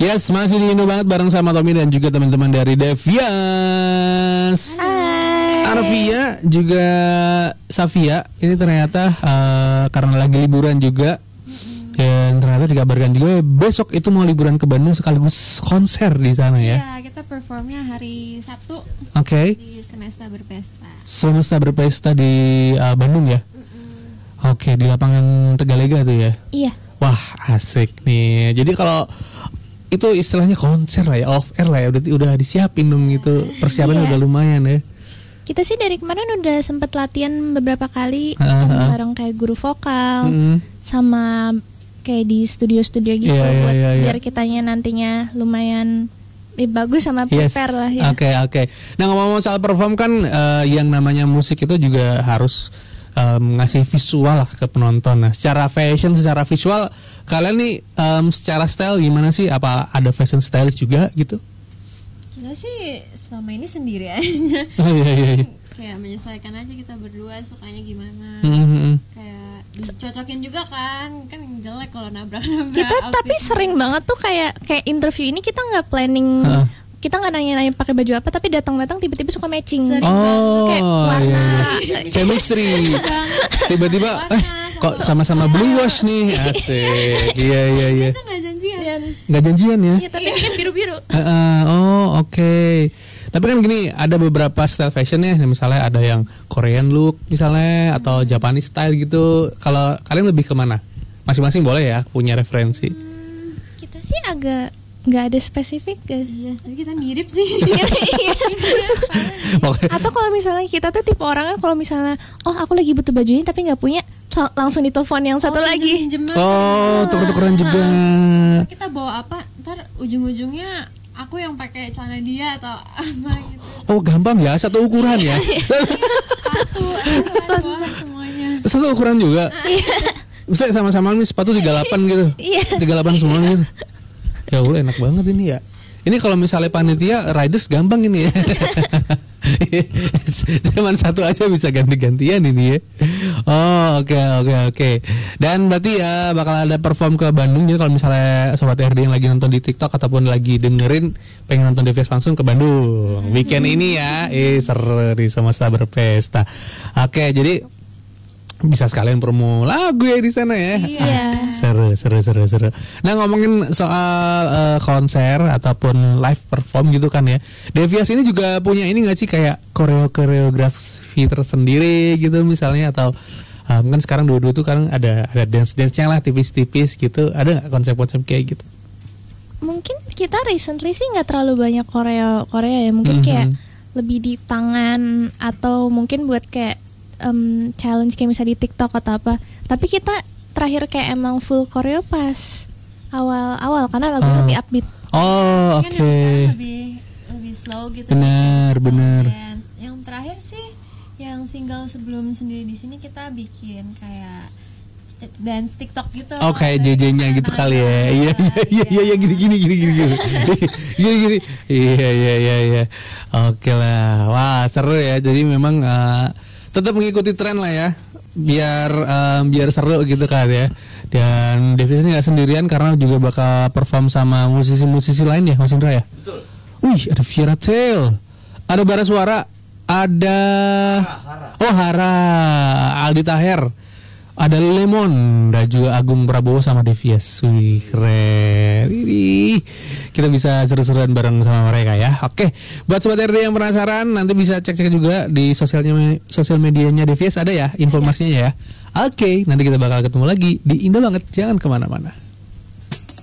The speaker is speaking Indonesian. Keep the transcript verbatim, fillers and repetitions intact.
Yes, masih di Indo banget bareng sama Tommy dan juga teman-teman dari Devias. Hai. Arvia juga Safia ini ternyata uh, karena lagi liburan juga. Dan ternyata dikabarkan juga besok itu mau liburan ke Bandung sekaligus konser di sana ya. Iya, kita performnya hari Sabtu. Oke. Okay. Di Semesta Berpesta. Semesta Berpesta di uh, Bandung ya. Mm-mm. Oke, okay, di lapangan Tegalega tuh ya. Iya. Wah, asik nih. Jadi kalau itu istilahnya konser lah ya, off air lah ya. Udah udah disiapin dong gitu. Persiapannya iya. Udah lumayan ya. Kita sih dari kemarin udah sempet latihan beberapa kali uh-huh. bareng kayak guru vokal mm-hmm. sama kayak di studio-studio gitu yeah, buat yeah, yeah, biar kitanya nantinya lumayan lebih bagus sama prepare yes. lah ya. Oke okay, oke. Okay. Nah ngomong-ngomong soal perform kan uh, yang namanya musik itu juga harus um, ngasih visual ke penonton. Nah secara fashion, secara visual kalian nih um, secara style gimana sih? Apa ada fashion stylist juga gitu? Kita sih selama ini sendiri aja. Oh iya iya. iya. Kayak menyesuaikan aja kita berdua sukanya gimana. Mm-hmm. Kayak dicocokin juga kan, kan jelek kalau nabrak-nabrak. Kita tapi sering banget tuh kayak kayak interview ini kita nggak planning. Uh. Kita nggak nanya-nanya pakai baju apa, tapi datang-datang tiba-tiba suka matching. Sering oh, kayak warna, iya. Chemistry. Tiba-tiba, eh, kok sama-sama blue wash nih, asik. Iya iya iya. Nggak janjian. Nggak janjian ya? Iya, tapi kan biru-biru. Uh, uh, oh oke. Okay. Tapi kan gini, ada beberapa style fashion ya, misalnya ada yang Korean look misalnya hmm. atau Japanese style gitu. Kalau kalian lebih kemana? Masing-masing boleh ya punya referensi. Hmm, kita sih agak nggak ada spesifik guys. Iya, tapi kita mirip sih. Atau kalau misalnya kita tuh tipe orang kan kalau misalnya, oh aku lagi butuh baju ini tapi nggak punya, langsung ditelepon yang satu oh, lagi. Oh, tuker-tukeran juga. Kita bawa apa? Ntar ujung-ujungnya aku yang pakai celana dia atau apa gitu. Oh gampang ya, satu ukuran ya. Satu, satu semuanya. Satu ukuran juga. Bisa sama-sama nih sepatu tiga puluh delapan gitu. tiga puluh delapan semua gitu. Ya Allah enak banget ini ya. Ini kalau misalnya panitia riders gampang ini ya. Cuman satu aja bisa ganti-gantian ini ya. Oh oke okay, oke okay, oke. Okay. Dan berarti ya bakal ada perform ke Bandung. Jadi kalau misalnya Sobat R D yang lagi nonton di TikTok ataupun lagi dengerin pengen nonton Devias langsung ke Bandung weekend ini ya. Eh seru di Semesta Berpesta. Oke okay, jadi bisa sekalian promo lagu ya di sana ya. Iya. Ah, seru seru seru seru. Nah ngomongin soal uh, konser ataupun live perform gitu kan ya. Devias ini juga punya ini nggak sih kayak koreo koreografi tersendiri gitu misalnya atau um, kan sekarang dua-dua tuh kan ada ada dance dance-nya lah tipis-tipis gitu. Ada nggak konsep-konsep kayak gitu? Mungkin kita recently sih nggak terlalu banyak koreo Korea ya. Mungkin mm-hmm. kayak lebih di tangan atau mungkin buat kayak Um, challenge kayak misalnya di TikTok atau apa. Tapi kita terakhir kayak emang full koreo pas awal-awal karena lagu oh. lebih upbeat. Oh oke. Okay. Kan lebih lebih slow gitu. Benar benar. Dance. Yang terakhir sih yang single sebelum sendiri di sini kita bikin kayak dance TikTok gitu. Oh kayak J J-nya gitu kali ya. Iya iya iya iya gini gini gini gini gini. Gini gini. Iya iya iya iya. Oke lah. Wah, seru ya. Jadi memang uh, tetap mengikuti tren lah ya. Biar um, biar seru gitu kan ya. Dan Devias ini gak sendirian karena juga bakal perform sama musisi-musisi lain ya Mas Indra ya. Betul. Wih, ada Viera Tail. Ada Bara Suara, ada Hara, Hara. Oh Hara, Aldi Taher. Ada Lemon dan juga Agung Prabowo sama Devias. Wih, keren. Ini kita bisa seru-seruan bareng sama mereka ya. Oke, buat Sobat R D yang penasaran nanti bisa cek-cek juga di sosialnya sosial medianya Devias ada ya informasinya ya. Oke, nanti kita bakal ketemu lagi di Indah Banget. Jangan kemana-mana.